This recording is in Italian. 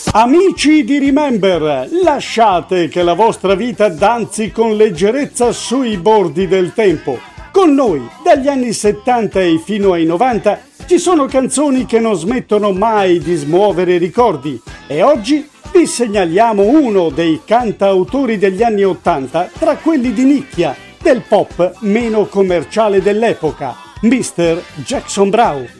Amici di Remember, lasciate che la vostra vita danzi con leggerezza sui bordi del tempo. Con noi, dagli anni 70 e fino ai 90, ci sono canzoni che non smettono mai di smuovere i ricordi. E oggi vi segnaliamo uno dei cantautori degli anni 80 tra quelli di nicchia, del pop meno commerciale dell'epoca, Mr. Jackson Browne.